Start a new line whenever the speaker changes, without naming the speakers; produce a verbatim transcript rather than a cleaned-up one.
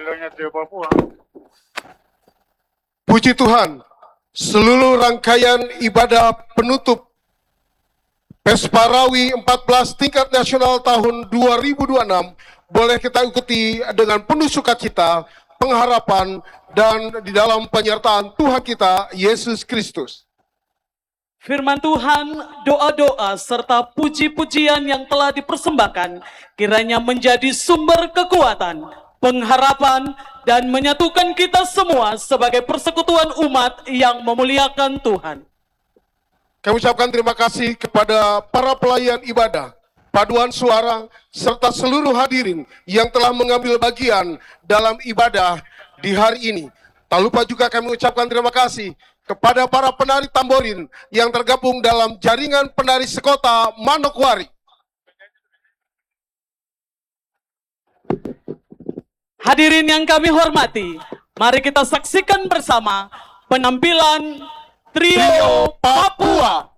wilayahnya Trio Papua.
Puji Tuhan, seluruh rangkaian ibadah penutup Pesparawi empat belas tingkat nasional tahun dua ribu dua puluh enam boleh kita ikuti dengan penuh sukacita, pengharapan, dan di dalam penyertaan Tuhan kita, Yesus Kristus.
Firman Tuhan, doa-doa, serta puji-pujian yang telah dipersembahkan kiranya menjadi sumber kekuatan, pengharapan, dan menyatukan kita semua sebagai persekutuan umat yang memuliakan Tuhan.
Kami ucapkan terima kasih kepada para pelayan ibadah, paduan suara, serta seluruh hadirin yang telah mengambil bagian dalam ibadah di hari ini. Tak lupa juga kami ucapkan terima kasih kepada para penari tamborin yang tergabung dalam jaringan penari sekota Manokwari.
Hadirin yang kami hormati, mari kita saksikan bersama penampilan Trio Papua.